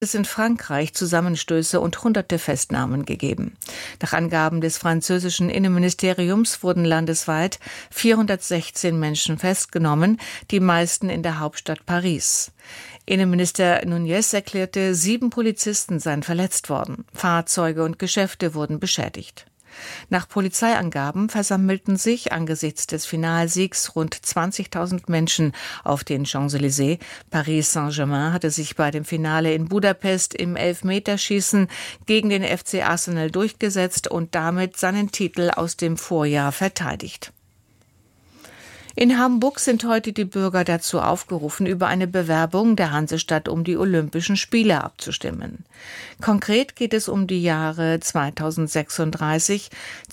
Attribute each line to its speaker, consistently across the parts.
Speaker 1: Es in Frankreich Zusammenstöße und hunderte Festnahmen gegeben. Nach Angaben des französischen Innenministeriums wurden landesweit 416 Menschen festgenommen, die meisten in der Hauptstadt Paris. Innenminister Núñez erklärte, 7 Polizisten seien verletzt worden. Fahrzeuge und Geschäfte wurden beschädigt. Nach Polizeiangaben versammelten sich angesichts des Finalsiegs rund 20.000 Menschen auf den Champs-Élysées. Paris Saint-Germain hatte sich bei dem Finale in Budapest im Elfmeterschießen gegen den FC Arsenal durchgesetzt und damit seinen Titel aus dem Vorjahr verteidigt. In Hamburg sind heute die Bürger dazu aufgerufen, über eine Bewerbung der Hansestadt um die Olympischen Spiele abzustimmen. Konkret geht es um die Jahre 2036,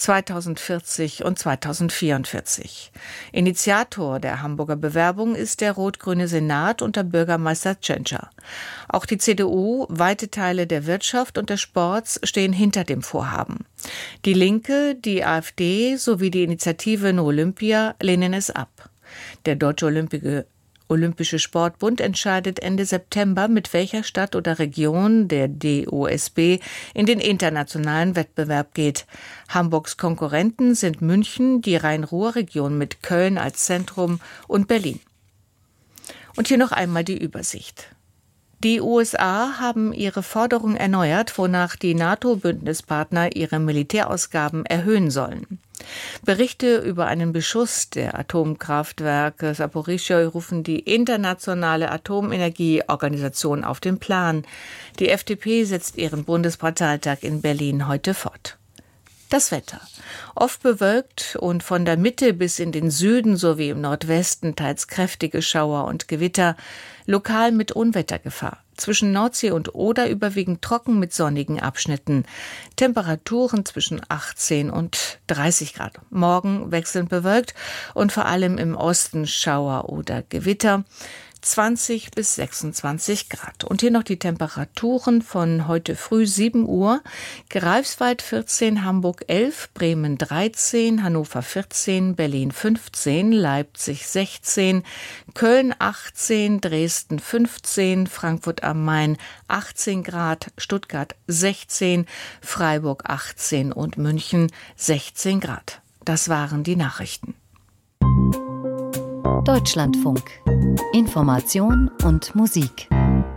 Speaker 1: 2040 und 2044. Initiator der Hamburger Bewerbung ist der rot-grüne Senat unter Bürgermeister Tschentscher. Auch die CDU, weite Teile der Wirtschaft und des Sports stehen hinter dem Vorhaben. Die Linke, die AfD sowie die Initiative No Olympia lehnen es ab. Der Deutsche Olympische Sportbund entscheidet Ende September, mit welcher Stadt oder Region der DOSB in den internationalen Wettbewerb geht. Hamburgs Konkurrenten sind München, die Rhein-Ruhr-Region mit Köln als Zentrum und Berlin. Und hier noch einmal die Übersicht. Die USA haben ihre Forderung erneuert, wonach die NATO-Bündnispartner ihre Militärausgaben erhöhen sollen. Berichte über einen Beschuss der Atomkraftwerke Saporischschja rufen die Internationale Atomenergieorganisation auf den Plan. Die FDP setzt ihren Bundesparteitag in Berlin heute fort. Das Wetter. Oft bewölkt und von der Mitte bis in den Süden sowie im Nordwesten teils kräftige Schauer und Gewitter, lokal mit Unwettergefahr. Zwischen Nordsee und Oder überwiegend trocken mit sonnigen Abschnitten. Temperaturen zwischen 18 und 30 Grad. Morgen wechselnd bewölkt und vor allem im Osten Schauer oder Gewitter. 20 bis 26 Grad. Und hier noch die Temperaturen von heute früh 7 Uhr. Greifswald 14, Hamburg 11, Bremen 13, Hannover 14, Berlin 15, Leipzig 16, Köln 18, Dresden 15, Frankfurt am Main 18 Grad, Stuttgart 16, Freiburg 18 und München 16 Grad. Das waren die Nachrichten.
Speaker 2: Deutschlandfunk. Information und Musik.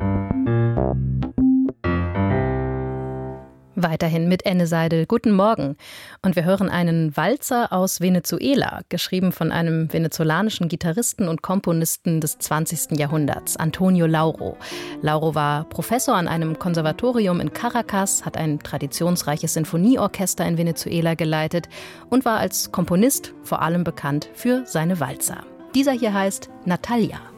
Speaker 3: Weiterhin mit Enne Seidel. Guten Morgen. Und wir hören einen Walzer aus Venezuela, geschrieben von einem venezolanischen Gitarristen und Komponisten des 20. Jahrhunderts, Antonio Lauro. Lauro war Professor an einem Konservatorium in Caracas, hat ein traditionsreiches Sinfonieorchester in Venezuela geleitet und war als Komponist vor allem bekannt für seine Walzer. Dieser hier heißt Natalia.